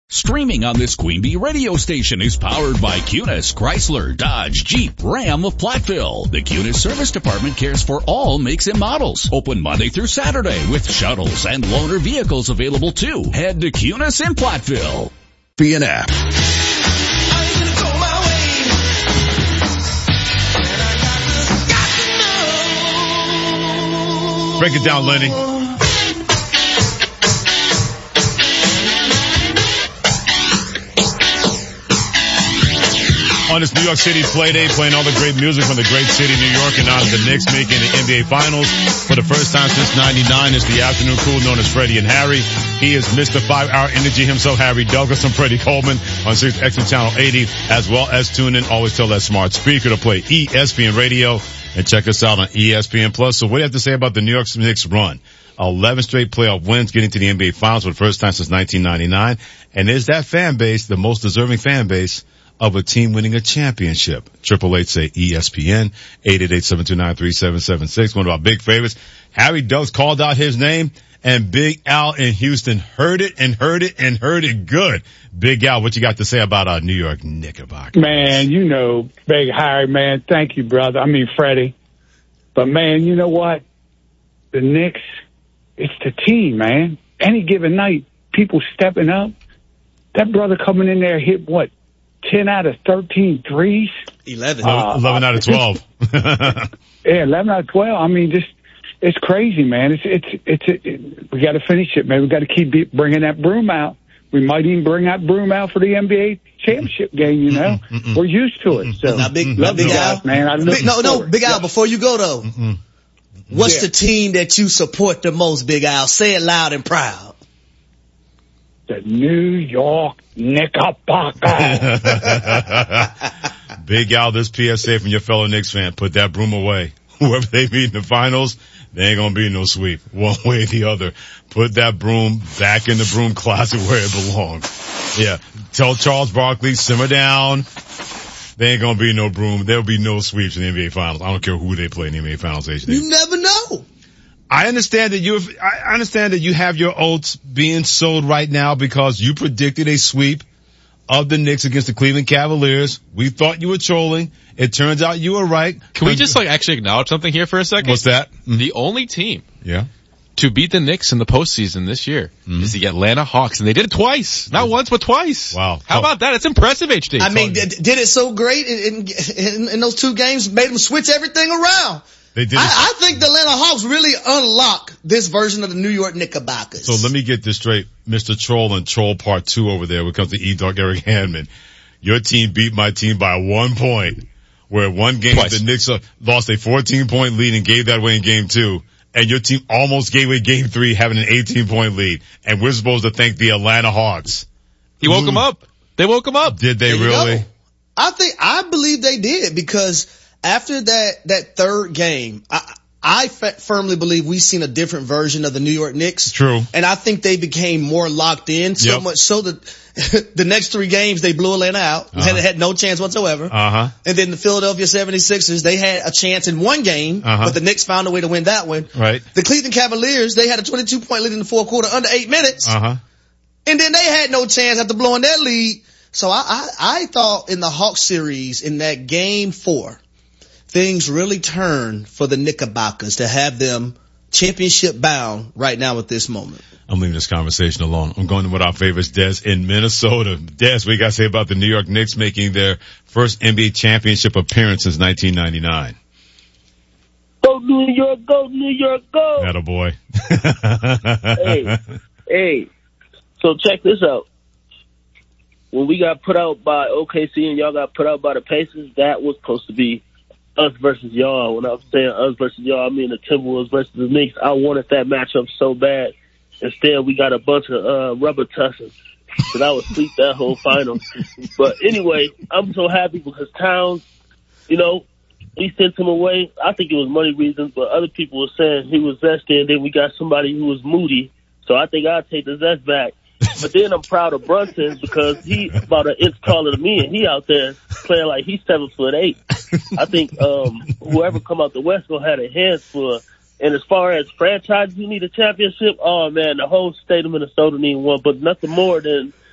Streaming on this Queen Bee radio station is powered by Cunis, Chrysler, Dodge, Jeep, Ram of Platteville. The Cunis Service Department cares for all makes and models. Open Monday through Saturday with shuttles and loaner vehicles available too. Head to Cunis in Platteville. BNF. Break it down, Lenny. On this New York City play day, playing all the great music from the great city of New York, and now the Knicks making the NBA Finals for the first time since '99. It's the afternoon crew known as Freddie and Harry. He is Mr. 5-Hour Energy himself, Harry Douglas, and Freddie Coleman on 6X Channel 80, as well as tune in. Always tell that smart speaker to play ESPN Radio and check us out on ESPN Plus. So what do you have to say about the New York Knicks run? 11 straight playoff wins, getting to the NBA Finals for the first time since 1999. And is that fan base the most deserving fan base of a team winning a championship? 888 say ESPN, 888-729-3776. One of our big favorites. Harry Douglas called out his name, and Big Al in Houston heard it and heard it and heard it good. Big Al, what you got to say about our New York Knickerbockers? Man, you know, Big Harry, man, thank you, brother. I mean, Freddie. But, man, you know what? The Knicks, it's the team, man. Any given night, people stepping up. That brother coming in there hit, what, 10 out of 13 threes? 11 out of 12. Yeah, 11 out of 12. I mean, just, it's crazy, man. We got to finish it, man. We got to keep bringing that broom out. We might even bring that broom out for the NBA championship game, you know. We're used to it. So, Big Al, man. Big Al, before you go though, what's the team that you support the most, Big Al? Say it loud and proud. The New York Knickerbockers. Big Al, this PSA from your fellow Knicks fan, put that broom away. Whoever they meet in the finals, there ain't gonna be no sweep, one way or the other. Put that broom back in the broom closet where it belongs. Yeah, tell Charles Barkley, simmer down. There ain't gonna be no broom. There'll be no sweeps in the NBA Finals. I don't care who they play in the NBA Finals. You never know. I understand that you have your oats being sold right now because you predicted a sweep of the Knicks against the Cleveland Cavaliers. We thought you were trolling. It turns out you were right. Can we just actually acknowledge something here for a second? What's that? The only team to beat the Knicks in the postseason this year is the Atlanta Hawks, and they did it twice. Not once, but twice. Wow. How about that? It's impressive, HD. I mean, did it so great in those two games, made them switch everything around. They did. I think the Atlanta Hawks really unlock this version of the New York Knickerbockers. So let me get this straight. Mr. Troll and Troll Part 2 over there when it comes to E-Dog Eric Handman. Your team beat my team by 1 point, where one game the Knicks lost a 14-point lead and gave that away in game 2. And your team almost gave away game 3 having an 18-point lead. And we're supposed to thank the Atlanta Hawks. He woke them up. They woke him up. Did they really? I believe they did, because after that third game, I firmly believe we've seen a different version of the New York Knicks. True. And I think they became more locked in, so much so that the next 3 games they blew Atlanta out. Had no chance whatsoever. And then the Philadelphia 76ers, they had a chance in one game, but the Knicks found a way to win that one. Right. The Cleveland Cavaliers, they had a 22-point lead in the fourth quarter under 8 minutes. And then they had no chance after blowing their lead. So I thought in the Hawks series, in that game 4, things really turned for the Knickerbockers to have them championship bound right now at this moment. I'm leaving this conversation alone. I'm going to with our favorites, Des in Minnesota. Des, what you got to say about the New York Knicks making their first NBA championship appearance since 1999? Go New York, go New York, go! Attaboy. Hey, so check this out. When we got put out by OKC and y'all got put out by the Pacers, that was supposed to be us versus y'all. When I'm saying us versus y'all, I mean the Timberwolves versus the Knicks. I wanted that matchup so bad. Instead, we got a bunch of rubber tussles. So I would sleep that whole final. But anyway, I'm so happy because Towns, you know, we sent him away. I think it was money reasons, but other people were saying he was zesty, and then we got somebody who was moody. So I think I'll take the zest back. But then I'm proud of Brunson because he about an inch taller than me, and he out there playing like he's 7'8". I think whoever come out the West gonna have their hands full. And as far as franchises who need a championship, oh man, the whole state of Minnesota need one, but nothing more than